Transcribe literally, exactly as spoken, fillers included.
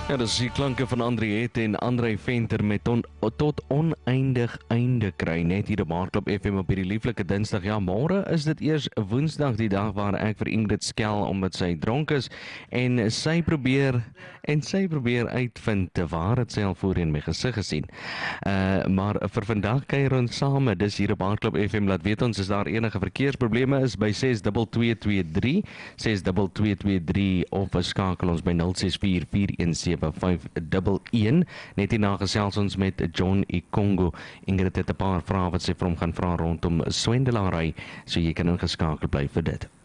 Ja, dis die klanke van Andriette en Andrei Venter met on, tot oneindig einde kry, net hier op Hardklop F M op hierdie lieflike Dinsdag. Ja, môre is dit eers Woensdag, die dag waar ek vir Ingrid skel omdat sy dronk is en sy probeer en sy probeer uitvind waar het sy al voorheen my gesig gesien. Uh, maar vir vandag kuier ons same, dis hier op Hardklop F M. Laat weet ons as daar enige verkeersprobleme is by ses twee twee twee drie, ses twee twee twee drie of skakel ons by nul ses vier vier een sewe vyf een een. Net hierna gesels ons met John Ikongo. Ingrid het 'n paar vrae wat sy vir hom gaan vra rondom swendelary, so jy kan ingeskakel bly vir dit.